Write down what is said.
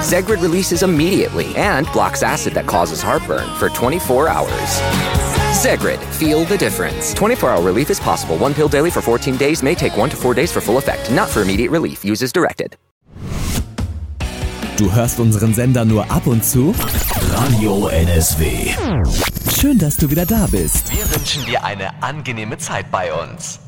Zegrid releases immediately and blocks acid that causes heartburn for 24 hours. Zegrid, feel the difference. 24-hour relief is possible. One pill daily for 14 days may take 1 to 4 days for full effect. Not for immediate relief. Use as directed. Du hörst unseren Sender nur ab und zu? Radio NSW. Schön, dass du wieder da bist. Wir wünschen dir eine angenehme Zeit bei uns.